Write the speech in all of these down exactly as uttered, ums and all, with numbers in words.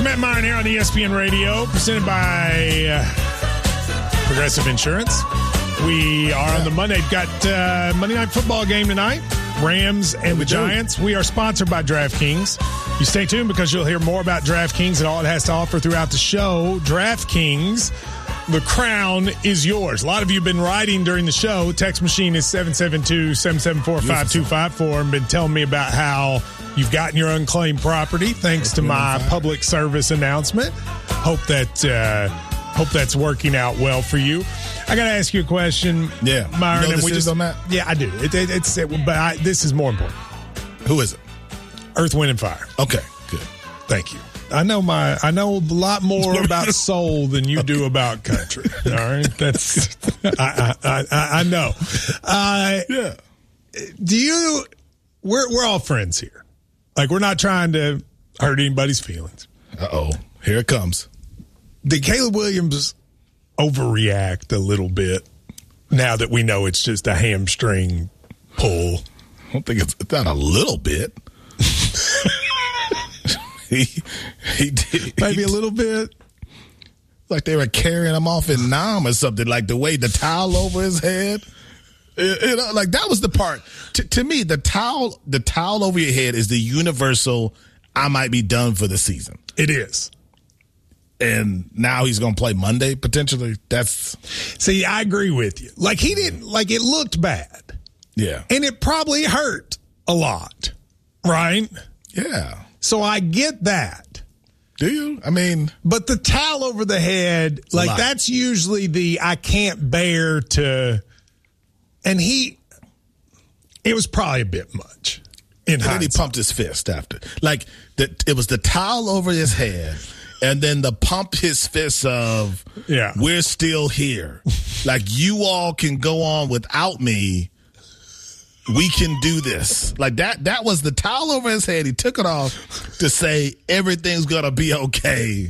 Matt Meyer here on E S P N Radio, presented by uh, Progressive Insurance. We are on the Monday. Got uh, Monday Night Football game tonight, Rams and the Giants. We are sponsored by DraftKings. You stay tuned because you'll hear more about DraftKings and all it has to offer throughout the show. DraftKings, the crown is yours. A lot of you have been writing during the show. Text machine is seven seven two, seven seven four, five two five four and been telling me about how you've gotten your unclaimed property thanks to my public service announcement. Hope that uh, hope that's working out well for you. I got to ask you a question. Yeah, Myron, you know and we just on that. Yeah, I do. It, it, it's it, but I, this is more important. Who is it? Earth, Wind, and Fire. Okay, good. Thank you. I know my I know a lot more about soul than you do about country. All right, that's I I, I, I know. Uh, yeah. Do you? We're we're all friends here. Like, we're not trying to hurt anybody's feelings. Uh oh, here it comes. Did Caleb Williams overreact a little bit now that we know it's just a hamstring pull? I don't think it's, it's not a little bit. he he did Maybe he, a little bit. Like they were carrying him off in Nam or something. Like the way the towel over his head. You know, like that was the part. To, to me, the towel, the towel over your head is the universal. I might be done for the season. It is. And now he's going to play Monday potentially. That's see, I agree with you. Like he didn't. Like it looked bad. Yeah, and it probably hurt a lot, right? Yeah. So I get that. Do you? I mean, but the towel over the head, like that's usually the I can't bear to. And he, it was probably a bit much. In and then he pumped his fist after. Like, the, it was the towel over his head, and then the pump his fist of, yeah, we're still here. Like, you all can go on without me. We can do this. Like, that That was the towel over his head. He took it off to say, everything's going to be okay.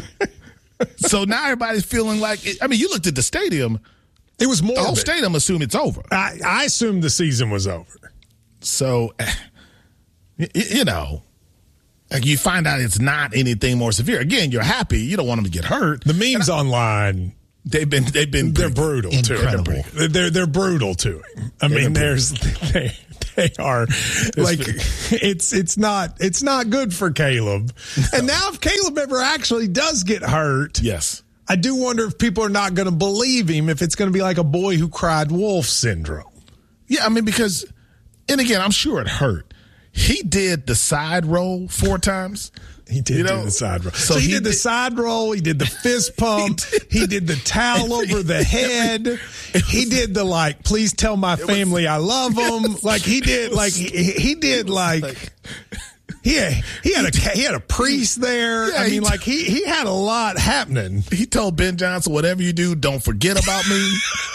So now everybody's feeling like, it, I mean, you looked at the stadium. It was more. The whole stadium assumed it's over. I, I assumed the season was over. So, you, you know, like you find out it's not anything more severe. Again, you're happy. You don't want them to get hurt. The memes I, online, they've been they've been they're brutal incredible. to him. They're they're brutal to him. I mean, there's they they are like it's it's not it's not good for Caleb. And now if Caleb ever actually does get hurt, yes. I do wonder if people are not going to believe him, if it's going to be like a boy who cried wolf syndrome. Yeah, I mean, because, and again, I'm sure it hurt. He did the side roll four times. He did you know? do the side roll. So, so he, he did, did the side roll. He did the fist pump. he, did, he did the towel over the head. Was, he did the, like, please tell my family was, I love them. Like, he did, like, he, he did, like... like Yeah, he had a he had a priest there. Yeah, I mean, t- like he he had a lot happening. He told Ben Johnson, "Whatever you do, don't forget about me."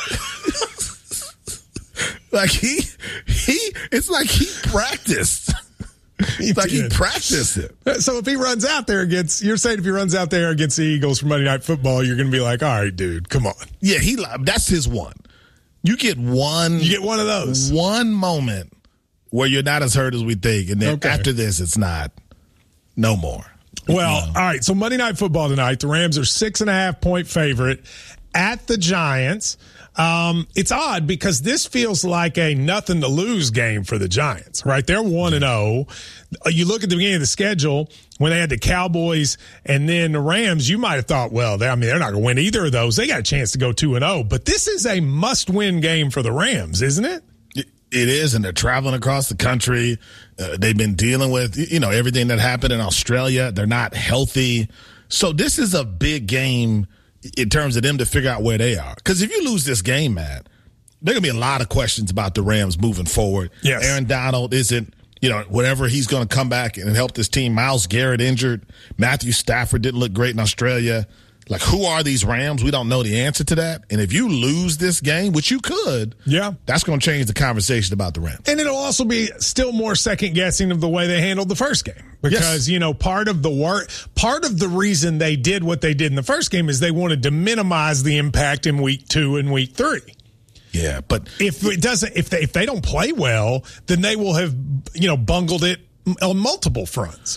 Like he he, it's like he practiced. He like did. he practiced it. So if he runs out there against, you're saying if he runs out there against the Eagles for Monday Night Football, you're going to be like, all right, dude, come on. Yeah, he that's his one. You get one. You get one of those. One moment. Where you're not as hurt as we think. And then okay. after this, it's not. No more. Well, no. all right. So Monday Night Football tonight. The Rams are six and a half point favorite at the Giants. Um, it's odd because this feels like a nothing to lose game for the Giants, right? They're one and oh. You look at the beginning of the schedule when they had the Cowboys and then the Rams, you might have thought, well, they, I mean, they're not going to win either of those. They got a chance to go two and oh. But this is a must win game for the Rams, isn't it? It is, and they're traveling across the country. Uh, they've been dealing with, you know, everything that happened in Australia. They're not healthy. So this is a big game in terms of them to figure out where they are. Because if you lose this game, Matt, there are going to be a lot of questions about the Rams moving forward. Yes. Aaron Donald isn't, you know, whatever he's going to come back and help this team. Myles Garrett injured. Matthew Stafford didn't look great in Australia. Like, who are these Rams? We don't know the answer to that. And if you lose this game, which you could, yeah, that's going to change the conversation about the Rams. And it'll also be still more second guessing of the way they handled the first game. Because, yes. you know, part of the work, part of the reason they did what they did in the first game is they wanted to minimize the impact in week two and week three. Yeah, but if it doesn't, if they, if they don't play well, then they will have, you know, bungled it on multiple fronts.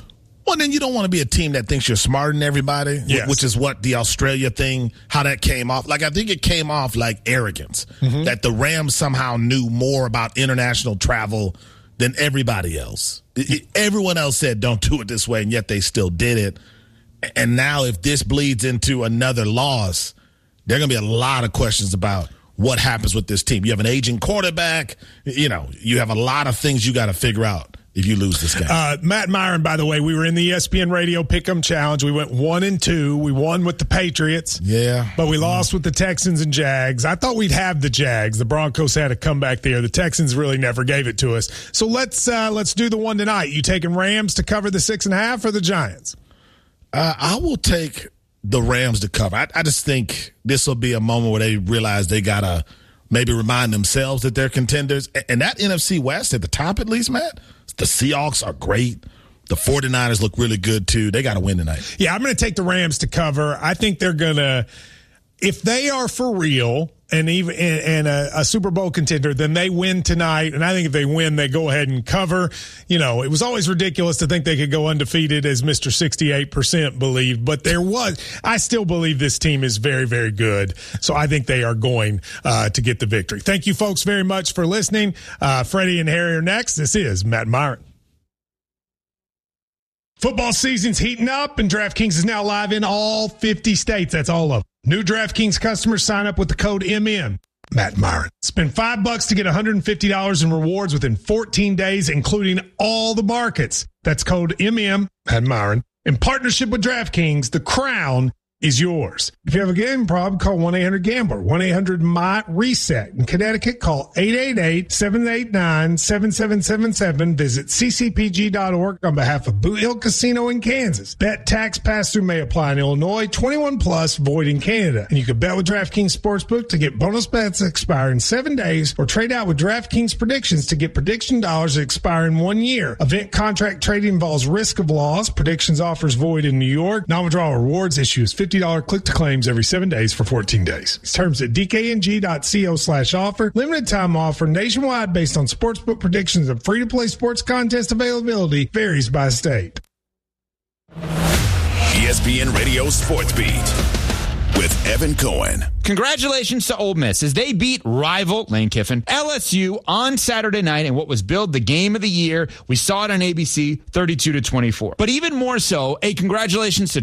Well, then you don't want to be a team that thinks you're smarter than everybody, yes. which is what the Australia thing, how that came off. Like, I think it came off like arrogance, mm-hmm. that the Rams somehow knew more about international travel than everybody else. It, it, everyone else said, don't do it this way, and yet they still did it. And now if this bleeds into another loss, there are going to be a lot of questions about what happens with this team. You have an aging quarterback. You know, you have a lot of things you got to figure out if you lose this game. Uh, Matt Myron, by the way, we were in the E S P N Radio Pick'em Challenge. We went one and two. We won with the Patriots. Yeah. But we lost with the Texans and Jags. I thought we'd have the Jags. The Broncos had a comeback there. The Texans really never gave it to us. So let's uh, let's do the one tonight. You taking Rams to cover the six and a half or the Giants? Uh, I will take the Rams to cover. I, I just think this will be a moment where they realize they got to maybe remind themselves that they're contenders. And that N F C West at the top, at least, Matt, the Seahawks are great. The 49ers look really good, too. They got to win tonight. Yeah, I'm going to take the Rams to cover. I think they're going to – if they are for real and even and, and a, a Super Bowl contender, then they win tonight. And I think if they win, they go ahead and cover. You know, it was always ridiculous to think they could go undefeated, as Mister sixty-eight percent believed. But there was – I still believe this team is very, very good. So I think they are going uh, to get the victory. Thank you, folks, very much for listening. Uh, Freddie and Harry are next. This is Matt Myron. Football season's heating up, and DraftKings is now live in all fifty states. That's all of them. New DraftKings customers sign up with the code M M. Matt Myron. Spend five bucks to get one hundred fifty dollars in rewards within fourteen days, including all the markets. That's code M M. Matt Myron. In partnership with DraftKings, the crown is yours. If you have a gambling problem, call one eight hundred gambler, one eight hundred M Y reset. In Connecticut, call eight eight eight, seven eight nine, seven seven seven seven. Visit c c p g dot org on behalf of Boot Hill Casino in Kansas. Bet tax pass-through may apply in Illinois, twenty-one plus, void in Canada. And you can bet with DraftKings Sportsbook to get bonus bets that expire in seven days, or trade out with DraftKings Predictions to get prediction dollars that expire in one year. Event contract trading involves risk of loss. Predictions offers void in New York. Non-withdrawal rewards issues fifty dollars click-to-claims every seven days for fourteen days. Terms at d k n g dot co slash offer. Limited time offer nationwide based on sportsbook predictions and free-to-play sports contest availability varies by state. E S P N Radio Sports Beat with Evan Cohen. Congratulations to Ole Miss as they beat rival Lane Kiffin L S U on Saturday night in what was billed the game of the year. We saw it on A B C, thirty-two to twenty-four. But even more so, a congratulations to